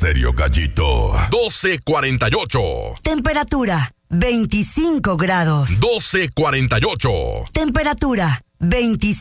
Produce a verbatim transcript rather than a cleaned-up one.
serio, gallito. doce cuarenta y ocho. Temperatura, veinticinco grados. doce cuarenta y ocho. Temperatura, veinticinco.